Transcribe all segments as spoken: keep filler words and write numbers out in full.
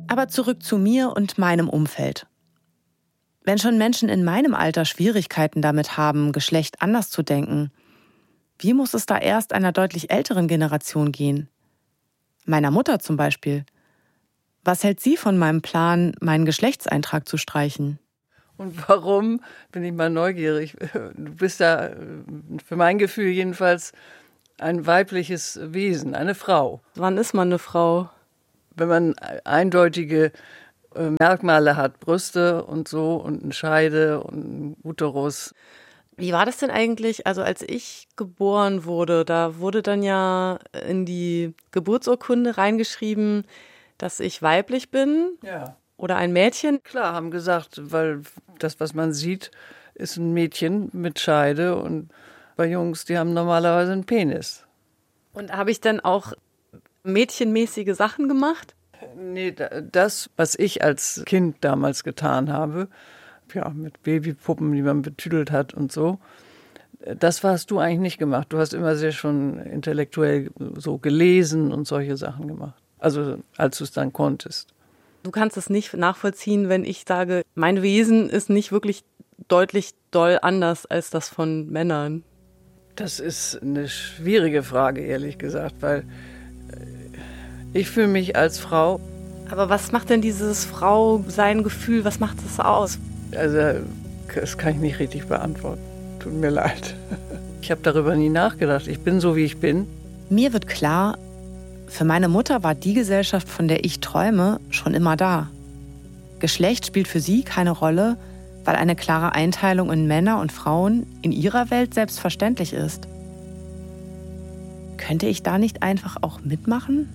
Aber zurück zu mir und meinem Umfeld. Wenn schon Menschen in meinem Alter Schwierigkeiten damit haben, Geschlecht anders zu denken, wie muss es da erst einer deutlich älteren Generation gehen? Meiner Mutter zum Beispiel. Was hält sie von meinem Plan, meinen Geschlechtseintrag zu streichen? Und warum, bin ich mal neugierig. Du bist da, für mein Gefühl jedenfalls, ein weibliches Wesen, eine Frau. Wann ist man eine Frau? Wenn man eindeutige Merkmale hat, Brüste und so und eine Scheide und einen Uterus. Wie war das denn eigentlich? Also als ich geboren wurde, da wurde dann ja in die Geburtsurkunde reingeschrieben, dass ich weiblich bin. Ja. Oder ein Mädchen. Klar, haben gesagt, weil das, was man sieht, ist ein Mädchen mit Scheide und bei Jungs, die haben normalerweise einen Penis. Und habe ich dann auch mädchenmäßige Sachen gemacht? Nee, das, was ich als Kind damals getan habe, ja, mit Babypuppen, die man betüdelt hat und so, das hast du eigentlich nicht gemacht. Du hast immer sehr schon intellektuell so gelesen und solche Sachen gemacht. Also als du es dann konntest. Du kannst es nicht nachvollziehen, wenn ich sage, mein Wesen ist nicht wirklich deutlich doll anders als das von Männern. Das ist eine schwierige Frage, ehrlich gesagt, weil ich fühle mich als Frau. Aber was macht denn dieses Frau-Sein-Gefühl, was macht das aus? Also, das kann ich nicht richtig beantworten. Tut mir leid. Ich habe darüber nie nachgedacht. Ich bin so, wie ich bin. Mir wird klar, für meine Mutter war die Gesellschaft, von der ich träume, schon immer da. Geschlecht spielt für sie keine Rolle, weil eine klare Einteilung in Männer und Frauen in ihrer Welt selbstverständlich ist. Könnte ich da nicht einfach auch mitmachen?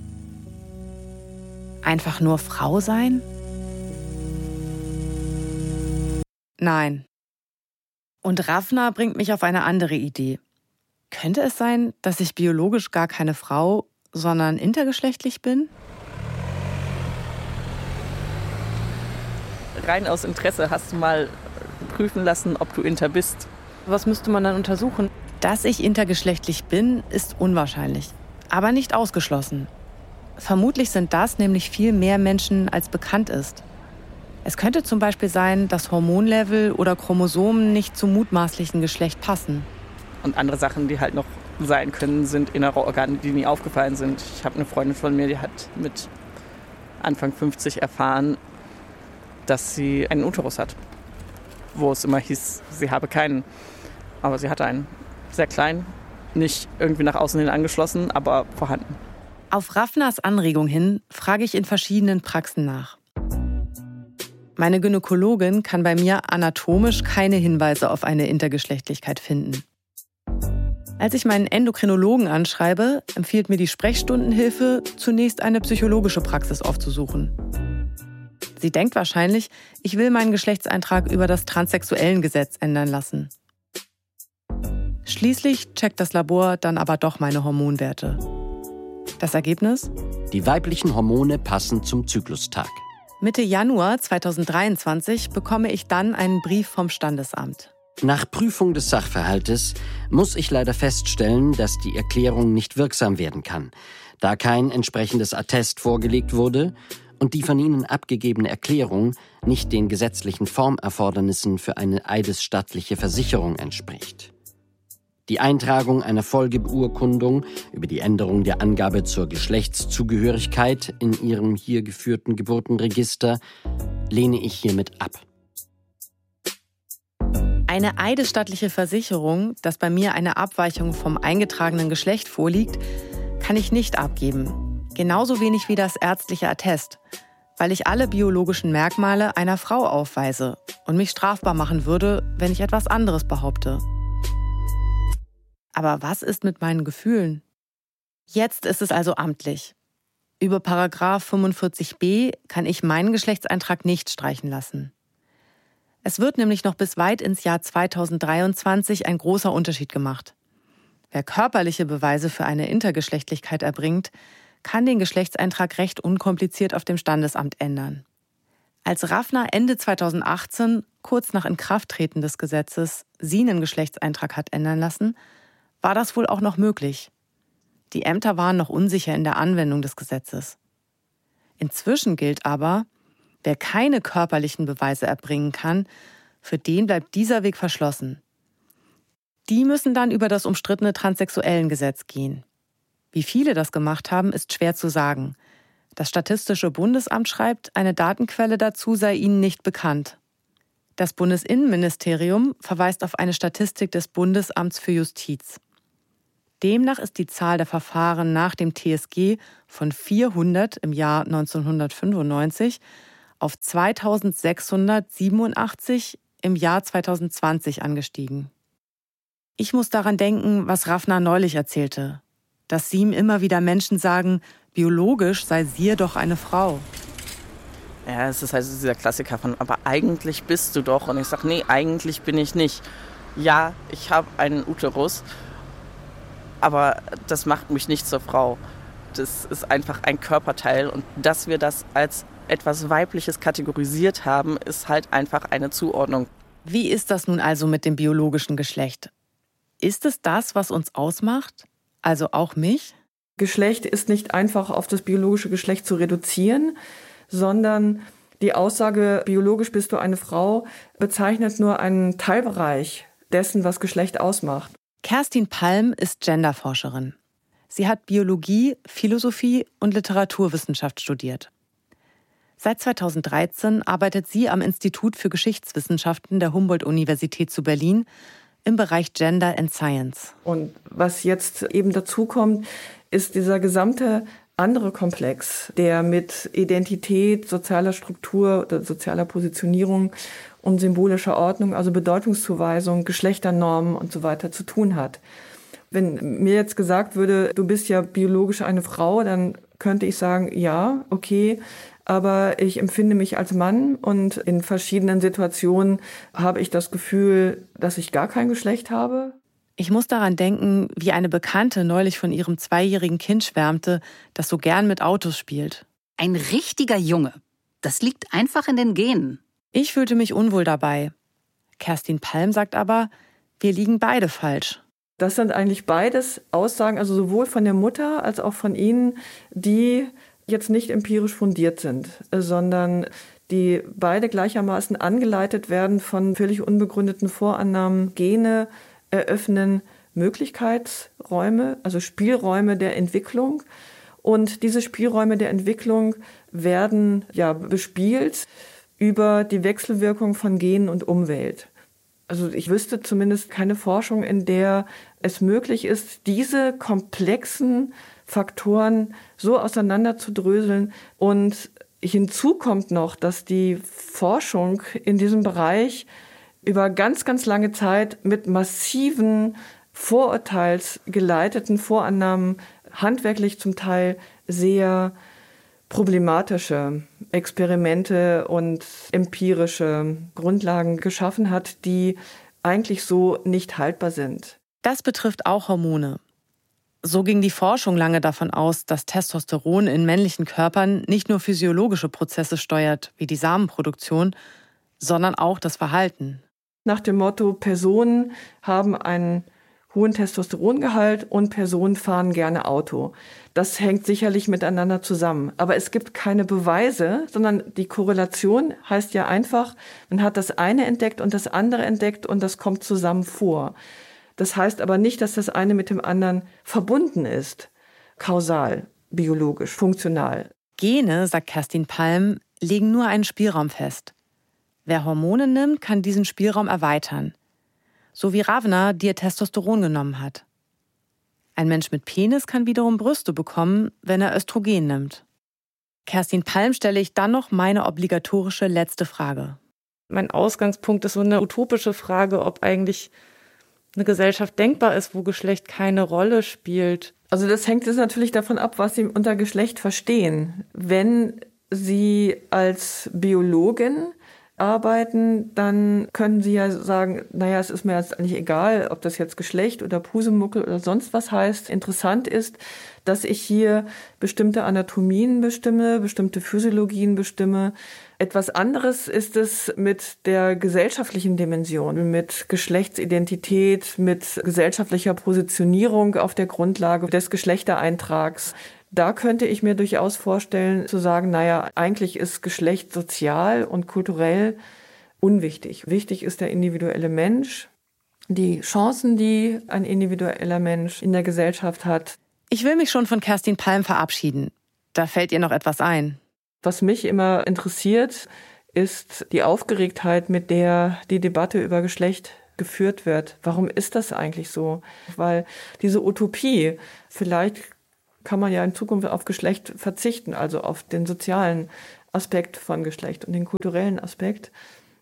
Einfach nur Frau sein? Nein. Und Ravna bringt mich auf eine andere Idee. Könnte es sein, dass ich biologisch gar keine Frau, sondern intergeschlechtlich bin? Rein aus Interesse hast du mal prüfen lassen, ob du inter bist. Was müsste man dann untersuchen? Dass ich intergeschlechtlich bin, ist unwahrscheinlich, aber nicht ausgeschlossen. Vermutlich sind das nämlich viel mehr Menschen, als bekannt ist. Es könnte zum Beispiel sein, dass Hormonlevel oder Chromosomen nicht zum mutmaßlichen Geschlecht passen. Und andere Sachen, die halt noch sein können, sind innere Organe, die nie aufgefallen sind. Ich habe eine Freundin von mir, die hat mit Anfang fünfzig erfahren, dass sie einen Uterus hat. Wo es immer hieß, sie habe keinen. Aber sie hatte einen. Sehr klein, nicht irgendwie nach außen hin angeschlossen, aber vorhanden. Auf Ravnas Anregung hin frage ich in verschiedenen Praxen nach. Meine Gynäkologin kann bei mir anatomisch keine Hinweise auf eine Intergeschlechtlichkeit finden. Als ich meinen Endokrinologen anschreibe, empfiehlt mir die Sprechstundenhilfe, zunächst eine psychologische Praxis aufzusuchen. Sie denkt wahrscheinlich, ich will meinen Geschlechtseintrag über das Transsexuellengesetz ändern lassen. Schließlich checkt das Labor dann aber doch meine Hormonwerte. Das Ergebnis? Die weiblichen Hormone passen zum Zyklustag. Mitte Januar zweitausenddreiundzwanzig bekomme ich dann einen Brief vom Standesamt. Nach Prüfung des Sachverhaltes muss ich leider feststellen, dass die Erklärung nicht wirksam werden kann, da kein entsprechendes Attest vorgelegt wurde und die von Ihnen abgegebene Erklärung nicht den gesetzlichen Formerfordernissen für eine eidesstattliche Versicherung entspricht. Die Eintragung einer Folgebeurkundung über die Änderung der Angabe zur Geschlechtszugehörigkeit in Ihrem hier geführten Geburtenregister lehne ich hiermit ab. Eine eidesstattliche Versicherung, dass bei mir eine Abweichung vom eingetragenen Geschlecht vorliegt, kann ich nicht abgeben. Genauso wenig wie das ärztliche Attest, weil ich alle biologischen Merkmale einer Frau aufweise und mich strafbar machen würde, wenn ich etwas anderes behaupte. Aber was ist mit meinen Gefühlen? Jetzt ist es also amtlich. Über Paragraph fünfundvierzig b kann ich meinen Geschlechtseintrag nicht streichen lassen. Es wird nämlich noch bis weit ins Jahr zweitausenddreiundzwanzig ein großer Unterschied gemacht. Wer körperliche Beweise für eine Intergeschlechtlichkeit erbringt, kann den Geschlechtseintrag recht unkompliziert auf dem Standesamt ändern. Als Ravna Ende zweitausendachtzehn, kurz nach Inkrafttreten des Gesetzes, sie einen Geschlechtseintrag hat ändern lassen, war das wohl auch noch möglich. Die Ämter waren noch unsicher in der Anwendung des Gesetzes. Inzwischen gilt aber, wer keine körperlichen Beweise erbringen kann, für den bleibt dieser Weg verschlossen. Die müssen dann über das umstrittene Transsexuellengesetz gehen. Wie viele das gemacht haben, ist schwer zu sagen. Das Statistische Bundesamt schreibt, eine Datenquelle dazu sei ihnen nicht bekannt. Das Bundesinnenministerium verweist auf eine Statistik des Bundesamts für Justiz. Demnach ist die Zahl der Verfahren nach dem T S G von vierhundert im Jahr neunzehnhundertfünfundneunzig auf zweitausendsechshundertsiebenundachtzig im Jahr zweitausendzwanzig angestiegen. Ich muss daran denken, was Ravna neulich erzählte, dass sie ihm immer wieder Menschen sagen, biologisch sei sie doch eine Frau. Ja, es ist halt dieser Klassiker von, aber eigentlich bist du doch. Und ich sage, nee, eigentlich bin ich nicht. Ja, ich habe einen Uterus, aber das macht mich nicht zur Frau. Das ist einfach ein Körperteil. Und dass wir das als etwas Weibliches kategorisiert haben, ist halt einfach eine Zuordnung. Wie ist das nun also mit dem biologischen Geschlecht? Ist es das, was uns ausmacht? Also auch mich? Geschlecht ist nicht einfach auf das biologische Geschlecht zu reduzieren, sondern die Aussage, biologisch bist du eine Frau, bezeichnet nur einen Teilbereich dessen, was Geschlecht ausmacht. Kerstin Palm ist Genderforscherin. Sie hat Biologie, Philosophie und Literaturwissenschaft studiert. Seit zweitausenddreizehn arbeitet sie am Institut für Geschichtswissenschaften der Humboldt-Universität zu Berlin im Bereich Gender and Science. Und was jetzt eben dazu kommt, ist dieser gesamte andere Komplex, der mit Identität, sozialer Struktur, sozialer Positionierung und symbolischer Ordnung, also Bedeutungszuweisung, Geschlechternormen und so weiter zu tun hat. Wenn mir jetzt gesagt würde, du bist ja biologisch eine Frau, dann könnte ich sagen, ja, okay, aber ich empfinde mich als Mann und in verschiedenen Situationen habe ich das Gefühl, dass ich gar kein Geschlecht habe. Ich muss daran denken, wie eine Bekannte neulich von ihrem zweijährigen Kind schwärmte, das so gern mit Autos spielt. Ein richtiger Junge. Das liegt einfach in den Genen. Ich fühlte mich unwohl dabei. Kerstin Palm sagt aber, wir liegen beide falsch. Das sind eigentlich beides Aussagen, also sowohl von der Mutter als auch von Ihnen, die jetzt nicht empirisch fundiert sind, sondern die beide gleichermaßen angeleitet werden von völlig unbegründeten Vorannahmen. Gene eröffnen Möglichkeitsräume, also Spielräume der Entwicklung. Und diese Spielräume der Entwicklung werden ja bespielt über die Wechselwirkung von Genen und Umwelt. Also ich wüsste zumindest keine Forschung, in der es möglich ist, diese komplexen Faktoren so auseinanderzudröseln. Und hinzu kommt noch, dass die Forschung in diesem Bereich über ganz, ganz lange Zeit mit massiven vorurteilsgeleiteten Vorannahmen, handwerklich zum Teil sehr problematische Experimente und empirische Grundlagen geschaffen hat, die eigentlich so nicht haltbar sind. Das betrifft auch Hormone. So ging die Forschung lange davon aus, dass Testosteron in männlichen Körpern nicht nur physiologische Prozesse steuert, wie die Samenproduktion, sondern auch das Verhalten. Nach dem Motto, Personen haben einen hohen Testosterongehalt und Personen fahren gerne Auto. Das hängt sicherlich miteinander zusammen. Aber es gibt keine Beweise, sondern die Korrelation heißt ja einfach, man hat das eine entdeckt und das andere entdeckt und das kommt zusammen vor. Das heißt aber nicht, dass das eine mit dem anderen verbunden ist. Kausal, biologisch, funktional. Gene, sagt Kerstin Palm, legen nur einen Spielraum fest. Wer Hormone nimmt, kann diesen Spielraum erweitern. So wie Ravna, die ihr Testosteron genommen hat. Ein Mensch mit Penis kann wiederum Brüste bekommen, wenn er Östrogen nimmt. Kerstin Palm stelle ich dann noch meine obligatorische letzte Frage. Mein Ausgangspunkt ist so eine utopische Frage, ob eigentlich eine Gesellschaft denkbar ist, wo Geschlecht keine Rolle spielt. Also das hängt jetzt natürlich davon ab, was Sie unter Geschlecht verstehen. Wenn Sie als Biologin arbeiten, dann können Sie ja sagen, naja, es ist mir jetzt eigentlich egal, ob das jetzt Geschlecht oder Pusemuckel oder sonst was heißt. Interessant ist, dass ich hier bestimmte Anatomien bestimme, bestimmte Physiologien bestimme. Etwas anderes ist es mit der gesellschaftlichen Dimension, mit Geschlechtsidentität, mit gesellschaftlicher Positionierung auf der Grundlage des Geschlechtereintrags. Da könnte ich mir durchaus vorstellen, zu sagen, naja, eigentlich ist Geschlecht sozial und kulturell unwichtig. Wichtig ist der individuelle Mensch, die Chancen, die ein individueller Mensch in der Gesellschaft hat. Ich will mich schon von Kerstin Palm verabschieden. Da fällt ihr noch etwas ein. Was mich immer interessiert, ist die Aufgeregtheit, mit der die Debatte über Geschlecht geführt wird. Warum ist das eigentlich so? Weil diese Utopie, vielleicht kann man ja in Zukunft auf Geschlecht verzichten, also auf den sozialen Aspekt von Geschlecht und den kulturellen Aspekt.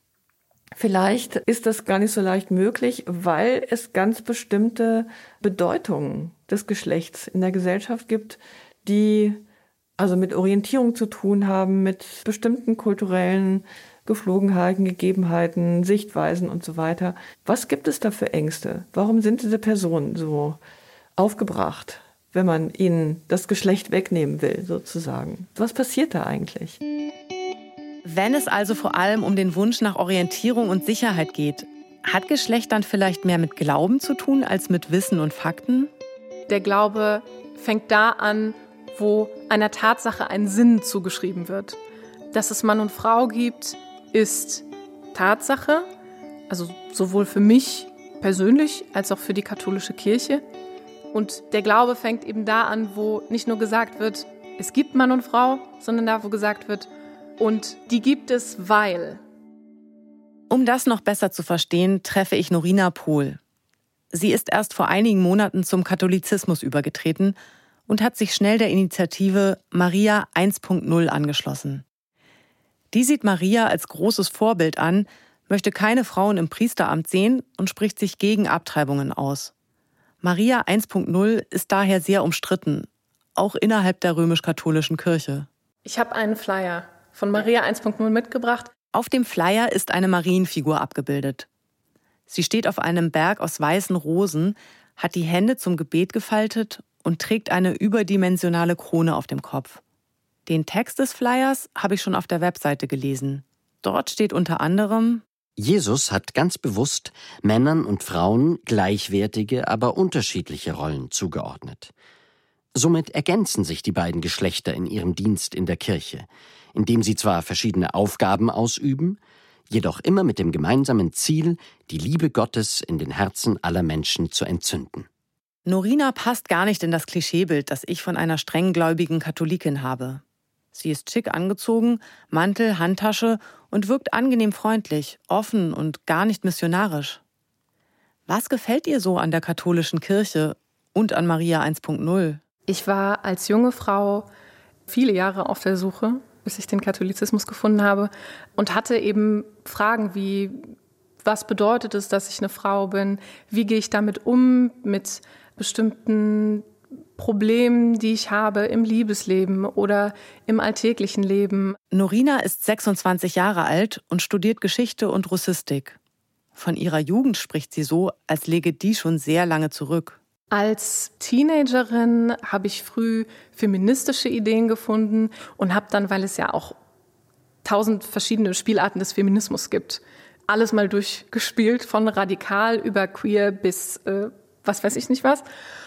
Vielleicht ist das gar nicht so leicht möglich, weil es ganz bestimmte Bedeutungen des Geschlechts in der Gesellschaft gibt, die also mit Orientierung zu tun haben, mit bestimmten kulturellen Geflogenheiten, Gegebenheiten, Sichtweisen und so weiter. Was gibt es da für Ängste? Warum sind diese Personen so aufgebracht, wenn man ihnen das Geschlecht wegnehmen will, sozusagen? Was passiert da eigentlich? Wenn es also vor allem um den Wunsch nach Orientierung und Sicherheit geht, hat Geschlecht dann vielleicht mehr mit Glauben zu tun als mit Wissen und Fakten? Der Glaube fängt da an, wo einer Tatsache ein Sinn zugeschrieben wird. Dass es Mann und Frau gibt, ist Tatsache, also sowohl für mich persönlich als auch für die katholische Kirche. Und der Glaube fängt eben da an, wo nicht nur gesagt wird, es gibt Mann und Frau, sondern da, wo gesagt wird, und die gibt es, weil. Um das noch besser zu verstehen, treffe ich Norina Pohl. Sie ist erst vor einigen Monaten zum Katholizismus übergetreten und hat sich schnell der Initiative Maria eins Punkt null angeschlossen. Die sieht Maria als großes Vorbild an, möchte keine Frauen im Priesteramt sehen und spricht sich gegen Abtreibungen aus. Maria eins Punkt null ist daher sehr umstritten, auch innerhalb der römisch-katholischen Kirche. Ich habe einen Flyer von Maria eins Punkt null mitgebracht. Auf dem Flyer ist eine Marienfigur abgebildet. Sie steht auf einem Berg aus weißen Rosen, hat die Hände zum Gebet gefaltet und trägt eine überdimensionale Krone auf dem Kopf. Den Text des Flyers habe ich schon auf der Webseite gelesen. Dort steht unter anderem: Jesus hat ganz bewusst Männern und Frauen gleichwertige, aber unterschiedliche Rollen zugeordnet. Somit ergänzen sich die beiden Geschlechter in ihrem Dienst in der Kirche, indem sie zwar verschiedene Aufgaben ausüben, jedoch immer mit dem gemeinsamen Ziel, die Liebe Gottes in den Herzen aller Menschen zu entzünden. Norina passt gar nicht in das Klischeebild, das ich von einer strenggläubigen Katholikin habe. Sie ist schick angezogen, Mantel, Handtasche und wirkt angenehm freundlich, offen und gar nicht missionarisch. Was gefällt ihr so an der katholischen Kirche und an Maria eins Punkt null? Ich war als junge Frau viele Jahre auf der Suche, bis ich den Katholizismus gefunden habe, und hatte eben Fragen wie: Was bedeutet es, dass ich eine Frau bin? Wie gehe ich damit um, mit bestimmten Problemen, die ich habe im Liebesleben oder im alltäglichen Leben? Norina ist sechsundzwanzig Jahre alt und studiert Geschichte und Russistik. Von ihrer Jugend spricht sie so, als läge die schon sehr lange zurück. Als Teenagerin habe ich früh feministische Ideen gefunden und habe dann, weil es ja auch tausend verschiedene Spielarten des Feminismus gibt, alles mal durchgespielt, von radikal über queer bis äh, was weiß ich nicht was.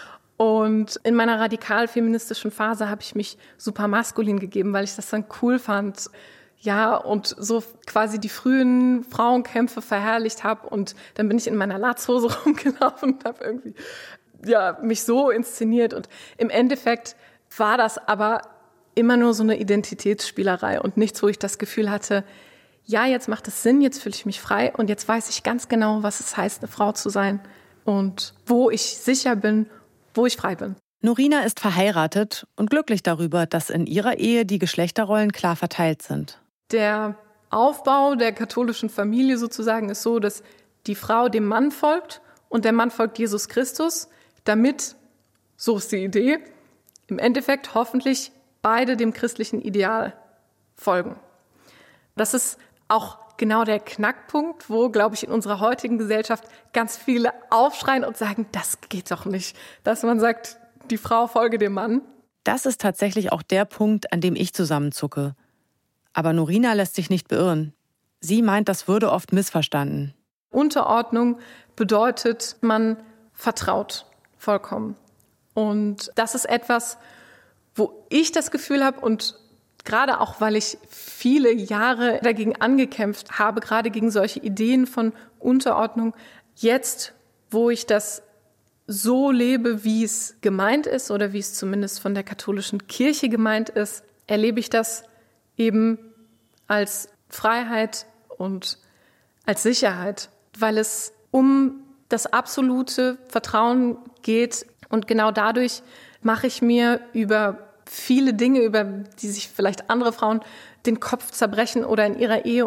Und in meiner radikal-feministischen Phase habe ich mich super maskulin gegeben, weil ich das dann cool fand. Ja, und so quasi die frühen Frauenkämpfe verherrlicht habe. Und dann bin ich in meiner Latzhose rumgelaufen und habe irgendwie ja, mich so inszeniert. Und im Endeffekt war das aber immer nur so eine Identitätsspielerei und nichts, wo ich das Gefühl hatte, ja, jetzt macht es Sinn, jetzt fühle ich mich frei und jetzt weiß ich ganz genau, was es heißt, eine Frau zu sein und wo ich sicher bin, wo ich frei bin. Norina ist verheiratet und glücklich darüber, dass in ihrer Ehe die Geschlechterrollen klar verteilt sind. Der Aufbau der katholischen Familie sozusagen ist so, dass die Frau dem Mann folgt und der Mann folgt Jesus Christus, damit, so ist die Idee, im Endeffekt hoffentlich beide dem christlichen Ideal folgen. Das ist auch genau der Knackpunkt, wo, glaube ich, in unserer heutigen Gesellschaft ganz viele aufschreien und sagen, das geht doch nicht, dass man sagt, die Frau folge dem Mann. Das ist tatsächlich auch der Punkt, an dem ich zusammenzucke. Aber Norina lässt sich nicht beirren. Sie meint, das würde oft missverstanden. Unterordnung bedeutet, man vertraut vollkommen. Und das ist etwas, wo ich das Gefühl habe und gerade auch, weil ich viele Jahre dagegen angekämpft habe, gerade gegen solche Ideen von Unterordnung, jetzt, wo ich das so lebe, wie es gemeint ist oder wie es zumindest von der katholischen Kirche gemeint ist, erlebe ich das eben als Freiheit und als Sicherheit, weil es um das absolute Vertrauen geht und genau dadurch mache ich mir über viele Dinge, über die sich vielleicht andere Frauen den Kopf zerbrechen oder in ihrer Ehe